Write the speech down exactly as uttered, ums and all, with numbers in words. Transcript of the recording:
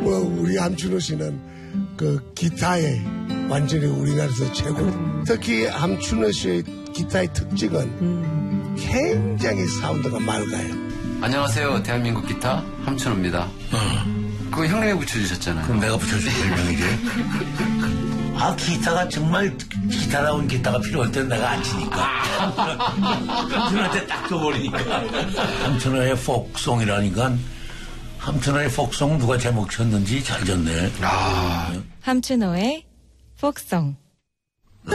뭐 우리 함춘호 씨는 그 기타에 완전히 우리나라에서 최고. 음. 특히 함춘호 씨의 기타의 특징은 음. 굉장히 사운드가 맑아요. 안녕하세요. 대한민국 기타 함춘호입니다. 어. 그거 형님이 붙여주셨잖아요. 그럼 내가 붙여줄 별명이지. 아, 기타가 정말 기타다운 기타가 필요할 때는 내가 안 치니까. 함춘호한테 딱 줘버리니까. 함춘호의 폭송이라니까. 함춘호의 폭송 누가 제목 쳤는지 잘 졌네. 아. 함춘호의 폭송.